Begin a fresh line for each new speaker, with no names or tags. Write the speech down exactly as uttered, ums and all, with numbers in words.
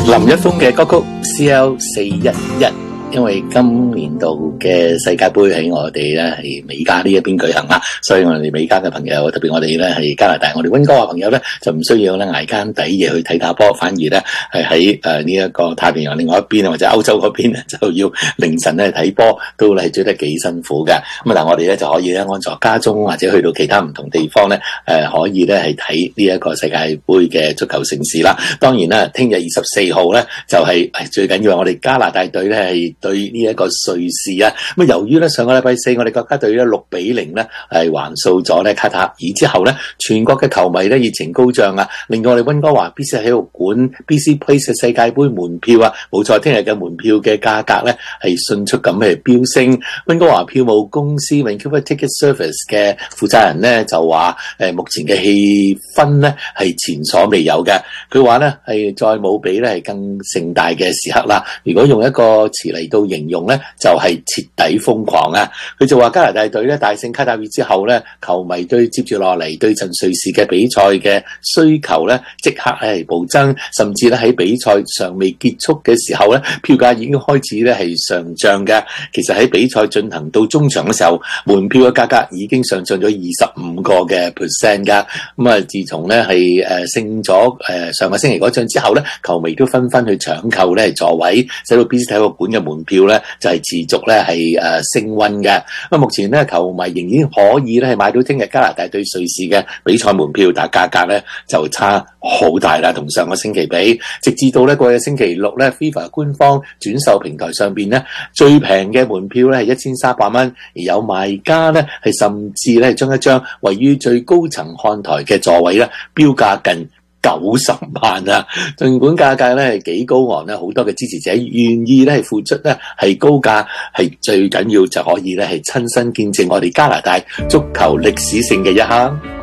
林一峰嘅歌曲 C L 四一一，因為今年度嘅世界盃喺我哋咧係美加呢一邊舉行啦，所以我哋美加嘅朋友，特別我哋咧係加拿大，我哋溫哥華朋友咧就唔需要咧挨更抵夜去睇打波，反而咧係喺誒呢一個太平洋另外一邊或者歐洲嗰邊咧就要凌晨咧睇波，都係追得幾辛苦嘅。咁啊，但係我哋咧就可以咧安坐家中或者去到其他唔同地方咧，誒、呃、可以咧係睇呢一個世界盃嘅足球盛事啦。當然啦，聽日二十四號咧就係、是、最緊要係我哋加拿大隊咧係對呢一個瑞士啊。咁啊，由於咧上個禮拜四我哋國家隊咧六比零咧係橫掃咗咧卡塔爾之後咧，全國嘅球迷咧熱情高漲啊，令到我哋溫哥華 B C 體育館 B C Place 嘅世界盃門票啊，冇錯，聽日嘅門票嘅價格咧係迅速咁係飆升。溫哥華票務公司 Vancouver Ticket Service 嘅負責人咧就話誒目前嘅氣氛咧係前所未有嘅。佢話咧係再冇比咧係更盛大嘅時刻啦。如果用一個詞嚟到形容咧，就係、是、徹底瘋狂啊！佢就話加拿大隊咧大勝卡塔爾之後咧，球迷對接住落嚟對陣瑞士嘅比賽嘅需求咧即刻係暴增，甚至咧喺比賽尚未結束嘅時候咧，票價已經開始咧係上漲嘅。其實喺比賽進行到中場嘅時候，門票嘅價格已經上漲咗二十五個嘅 percent 噶。咁啊，自從咧係誒勝咗誒上個星期嗰仗之後咧，球迷都紛紛去搶購咧座位，使到 B C 體育館嘅門票咧就係、是、持續咧係誒升溫嘅。咁目前咧球迷仍然可以咧係買到聽日加拿大對瑞士嘅比賽門票，但係價格咧就差好大啦，同上個星期比。直至到咧過去星期六咧 FIFA 官方轉售平台上邊咧最平嘅門票咧係一千三百蚊，而有賣家咧係甚至咧將一張位於最高層看台嘅座位咧標價近九十萬啊！儘管價格咧係幾高昂咧，好多嘅支持者願意咧係付出咧係高價，係最緊要就可以咧係親身見證我哋加拿大足球歷史性嘅一刻。